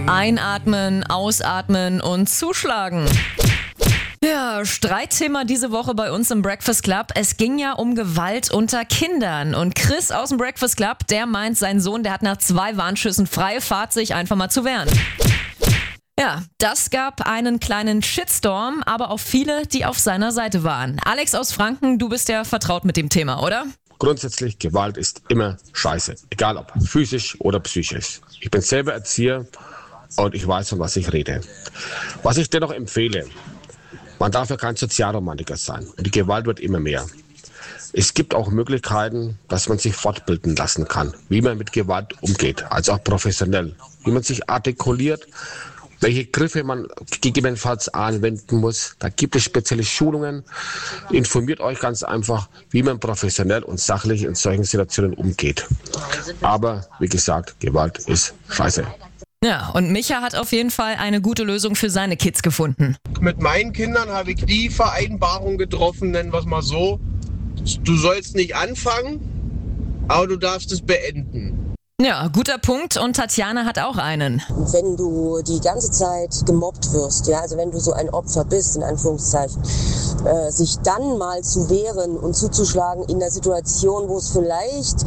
Einatmen, ausatmen und zuschlagen. Ja, Streitthema diese Woche bei uns im Breakfast Club. Es ging ja um Gewalt unter Kindern. Und Chris aus dem Breakfast Club, der meint, sein Sohn, der hat nach 2 Warnschüssen freie Fahrt, sich einfach mal zu wehren. Ja, das gab einen kleinen Shitstorm, aber auch viele, die auf seiner Seite waren. Alex aus Franken, du bist ja vertraut mit dem Thema, oder? Grundsätzlich, Gewalt ist immer scheiße, egal ob physisch oder psychisch. Ich bin selber Erzieher und ich weiß, von was ich rede. Was ich dennoch empfehle, man darf ja kein Sozialromantiker sein und die Gewalt wird immer mehr. Es gibt auch Möglichkeiten, dass man sich fortbilden lassen kann, wie man mit Gewalt umgeht, also auch professionell, wie man sich artikuliert, welche Griffe man gegebenenfalls anwenden muss. Da gibt es spezielle Schulungen. Informiert euch ganz einfach, wie man professionell und sachlich in solchen Situationen umgeht. Aber wie gesagt, Gewalt ist scheiße. Ja, und Micha hat auf jeden Fall eine gute Lösung für seine Kids gefunden. Mit meinen Kindern habe ich die Vereinbarung getroffen, nennen wir es mal so. Du sollst nicht anfangen, aber du darfst es beenden. Ja, guter Punkt. Und Tatjana hat auch einen. Wenn du die ganze Zeit gemobbt wirst, ja, also wenn du so ein Opfer bist, in Anführungszeichen, sich dann mal zu wehren und zuzuschlagen in der Situation, wo es vielleicht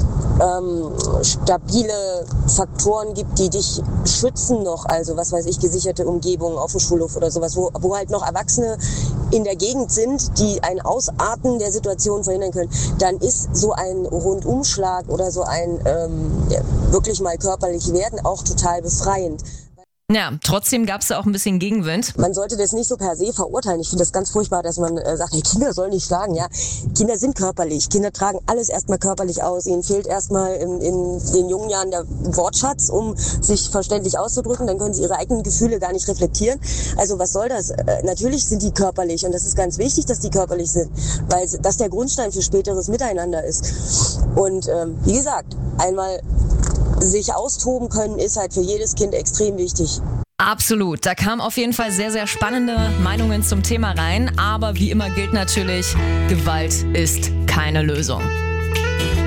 stabile Faktoren gibt, die dich schützen noch, also was weiß ich, gesicherte Umgebungen auf dem Schulhof oder sowas, wo halt noch Erwachsene in der Gegend sind, die ein Ausarten der Situation verhindern können, dann ist so ein Rundumschlag oder so ein wirklich mal körperlich werden auch total befreiend. Ja, trotzdem gab es da auch ein bisschen Gegenwind. Man sollte das nicht so per se verurteilen. Ich finde das ganz furchtbar, dass man sagt, hey, Kinder sollen nicht schlagen. Ja, Kinder sind körperlich. Kinder tragen alles erstmal körperlich aus. Ihnen fehlt erstmal in den jungen Jahren der Wortschatz, um sich verständlich auszudrücken. Dann können sie ihre eigenen Gefühle gar nicht reflektieren. Also was soll das? Natürlich sind die körperlich und das ist ganz wichtig, dass die körperlich sind, weil das der Grundstein für späteres Miteinander ist. Und wie gesagt, einmal sich austoben können, ist halt für jedes Kind extrem wichtig. Absolut. Da kamen auf jeden Fall sehr, sehr spannende Meinungen zum Thema rein. Aber wie immer gilt natürlich, Gewalt ist keine Lösung.